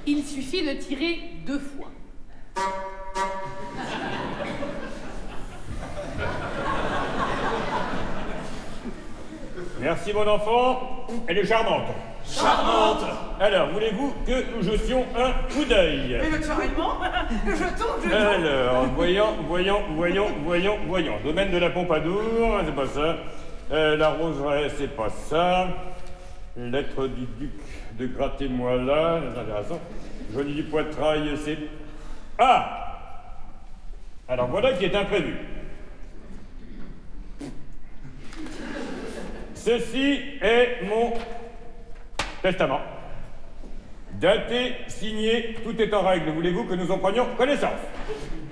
Il suffit de tirer 2 fois. Merci, mon enfant. Elle est charmante. Charmante! Alors, voulez-vous que nous jetions un coup d'œil? Mais naturellement, je tourne. Alors, voyons. Domaine de la Pompadour, c'est pas ça. La roseraie, c'est pas ça. Lettre du duc de Gratte-moi-là, c'est intéressant. Joly du Poitrail, c'est... Ah! Alors, voilà qui est imprévu. Ceci est mon testament. Daté, signé, tout est en règle. Voulez-vous que nous en prenions connaissance?